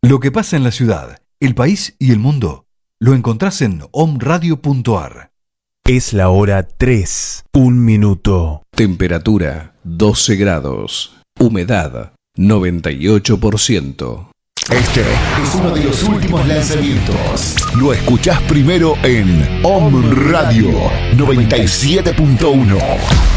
Lo que pasa en la ciudad, el país y el mundo, lo encontrás en omradio.ar. Es la hora 3, 1 minuto. Temperatura 12 grados. Humedad 98%. Este es uno de los últimos lanzamientos. Lo escuchás primero en Om Radio 97.1.